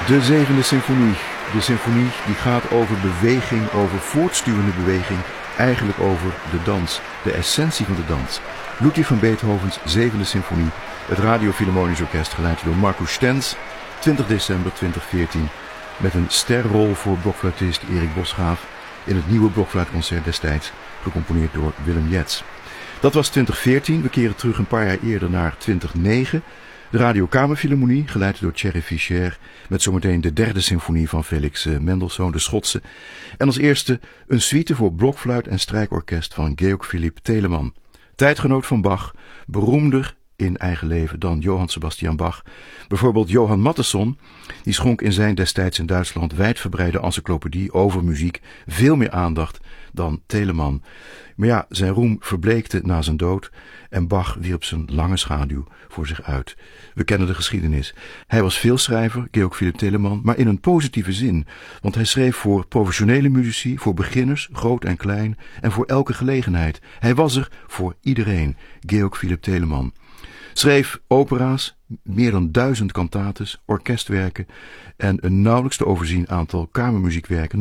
De zevende symfonie. De symfonie die gaat over beweging, over voortsturende beweging. Eigenlijk over de dans, de essentie van de dans. Ludwig van Beethovens zevende symfonie. Het Radio Philharmonisch Orkest geleid door Marcus Stenz. 20 december 2014. Met een sterrol voor blokfluitist Erik Bosgraaf. In het nieuwe blokfluitconcert destijds. Gecomponeerd door Willem Jetz. Dat was 2014. We keren terug een paar jaar eerder naar 2009. De Radio Kamerfilharmonie, geleid door Thierry Fischer, met zometeen de derde symfonie van Felix Mendelssohn, de Schotse. En als eerste een suite voor blokfluit en strijkorkest van Georg Philipp Telemann. Tijdgenoot van Bach, beroemder in eigen leven dan Johann Sebastian Bach. Bijvoorbeeld Johann Mattheson, die schonk in zijn destijds in Duitsland wijdverbreide encyclopedie over muziek veel meer aandacht dan Telemann. Maar ja, zijn roem verbleekte na zijn dood en Bach wierp zijn lange schaduw voor zich uit. We kennen de geschiedenis. Hij was veelschrijver, Georg Philipp Telemann, maar in een positieve zin. Want hij schreef voor professionele muzici, voor beginners, groot en klein, en voor elke gelegenheid. Hij was er voor iedereen, Georg Philipp Telemann. Schreef opera's, meer dan 1000 cantates, orkestwerken en een nauwelijks te overzien aantal kamermuziekwerken.